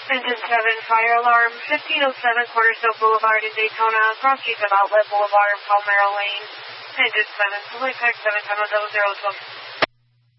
Engine 7, fire alarm, 1507 Cornerstone Boulevard in Daytona, crossings of Outlet Boulevard and Palmero Lane. Engine 7, Select Pack 7, Tunnel 0012.